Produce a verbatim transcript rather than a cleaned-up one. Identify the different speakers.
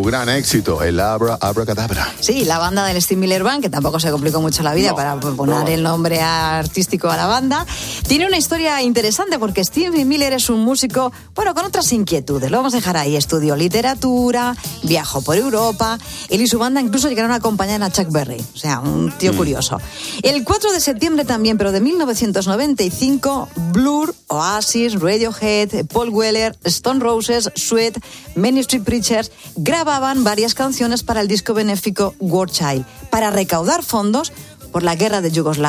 Speaker 1: gran éxito, el Abra, Abracadabra.
Speaker 2: Sí, la banda del Steve Miller Band, que tampoco se complicó mucho la vida no, para poner no. el nombre artístico a la banda. Tiene una historia interesante porque Steve Miller es un músico, bueno, con otras inquietudes. Lo vamos a dejar ahí. Estudió literatura, viajó por Europa. Él y su banda incluso llegaron a acompañar a Chuck Berry. O sea, un tío mm. curioso. El cuatro de septiembre también, pero de mil novecientos noventa y cinco, Blur, Oasis, Radiohead, Paul Weller, Stone Roses, Sweat, Main Street Preachers grababan varias canciones para el disco benéfico War Child para recaudar fondos por la guerra de Yugoslavia.